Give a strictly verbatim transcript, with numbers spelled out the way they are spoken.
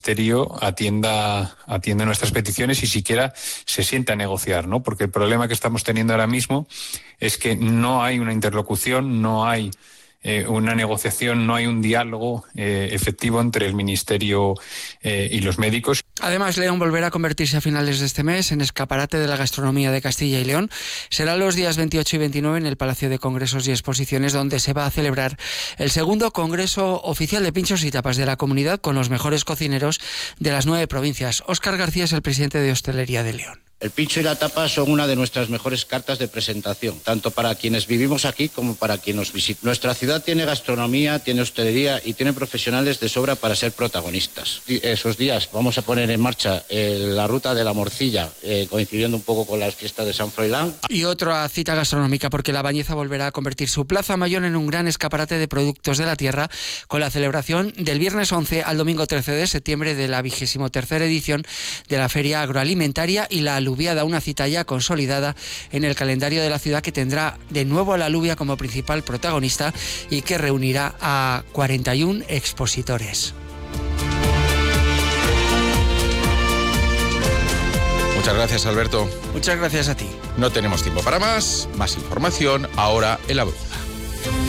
Ministerio atienda, atienda nuestras peticiones y siquiera se sienta a negociar, ¿no? Porque el problema que estamos teniendo ahora mismo es que no hay una interlocución, no hay eh, una negociación, no hay un diálogo eh, efectivo entre el Ministerio eh, y los médicos. Además, León volverá a convertirse a finales de este mes en escaparate de la gastronomía de Castilla y León. Será los días veintiocho y veintinueve en el Palacio de Congresos y Exposiciones, donde se va a celebrar el segundo Congreso Oficial de Pinchos y Tapas de la Comunidad con los mejores cocineros de las nueve provincias. Óscar García es el presidente de Hostelería de León. El pincho y la tapa son una de nuestras mejores cartas de presentación, tanto para quienes vivimos aquí como para quienes nos visitan. Nuestra ciudad tiene gastronomía, tiene hostelería y tiene profesionales de sobra para ser protagonistas. Esos días vamos a poner en marcha eh, la ruta de la morcilla, eh, coincidiendo un poco con las fiestas de San Froilán. Y otra cita gastronómica, porque La Bañeza volverá a convertir su Plaza Mayor en un gran escaparate de productos de la tierra, con la celebración del viernes once al domingo trece de septiembre de la vigésimo tercera edición de la Feria Agroalimentaria y la Alubiada, una cita ya consolidada en el calendario de la ciudad, que tendrá de nuevo a la alubia como principal protagonista y que reunirá a cuarenta y uno expositores. Muchas gracias, Alberto. Muchas gracias a ti. No tenemos tiempo para más. Más información ahora en La Brújula.